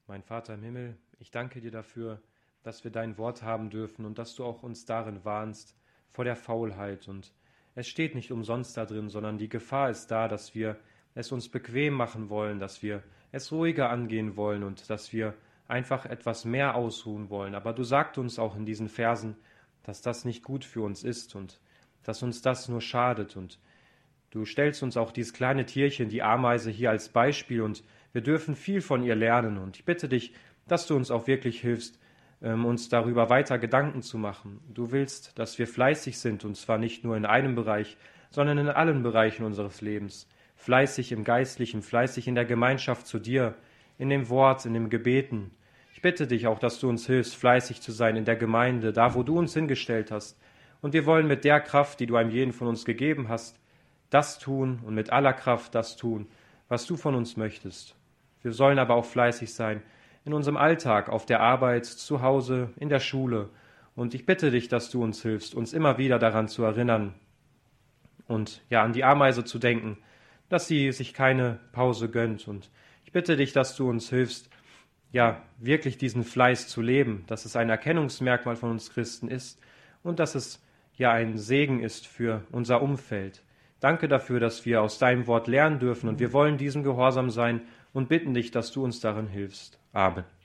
Mein Vater im Himmel, ich danke dir dafür, dass wir dein Wort haben dürfen und dass du auch uns darin warnst vor der Faulheit. Und es steht nicht umsonst da drin, sondern die Gefahr ist da, dass wir es uns bequem machen wollen, dass wir es ruhiger angehen wollen und dass wir einfach etwas mehr ausruhen wollen. Aber du sagst uns auch in diesen Versen, dass das nicht gut für uns ist und dass uns das nur schadet. Und du stellst uns auch dieses kleine Tierchen, die Ameise, hier als Beispiel und wir dürfen viel von ihr lernen. Und ich bitte dich, dass du uns auch wirklich hilfst, uns darüber weiter Gedanken zu machen. Du willst, dass wir fleißig sind, und zwar nicht nur in einem Bereich, sondern in allen Bereichen unseres Lebens. Fleißig im Geistlichen, fleißig in der Gemeinschaft zu dir, in dem Wort, in dem Gebeten. Ich bitte dich auch, dass du uns hilfst, fleißig zu sein in der Gemeinde, da wo du uns hingestellt hast. Und wir wollen mit der Kraft, die du einem jeden von uns gegeben hast, das tun und mit aller Kraft das tun, was du von uns möchtest. Wir sollen aber auch fleißig sein in unserem Alltag, auf der Arbeit, zu Hause, in der Schule. Und ich bitte dich, dass du uns hilfst, uns immer wieder daran zu erinnern und ja, an die Ameise zu denken, dass sie sich keine Pause gönnt. Und ich bitte dich, dass du uns hilfst, ja, wirklich diesen Fleiß zu leben, dass es ein Erkennungsmerkmal von uns Christen ist und dass es ja ein Segen ist für unser Umfeld. Danke dafür, dass wir aus deinem Wort lernen dürfen und wir wollen diesem gehorsam sein und bitten dich, dass du uns darin hilfst. Amen.